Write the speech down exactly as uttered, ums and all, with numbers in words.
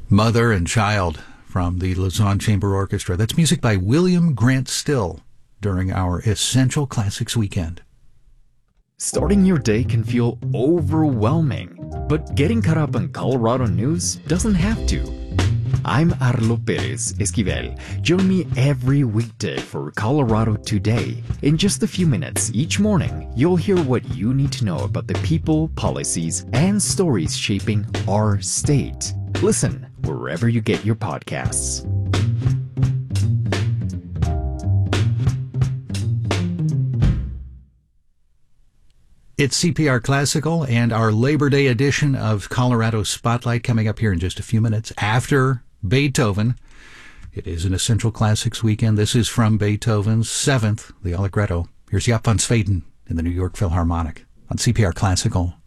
Mother and Child from the Lausanne Chamber Orchestra. That's music by William Grant Still during our Essential Classics weekend. Starting your day can feel overwhelming, but getting caught up on Colorado news doesn't have to. I'm Arlo Perez Esquivel. Join me every weekday for Colorado Today. In just a few minutes each morning, you'll hear what you need to know about the people, policies, and stories shaping our state. Listen wherever you get your podcasts. It's C P R Classical and our Labor Day edition of Colorado Spotlight coming up here in just a few minutes after Beethoven. It is an Essential Classics weekend. This is from Beethoven's Seventh, the Allegretto. Here's Jaap van Zweden in the New York Philharmonic on C P R Classical.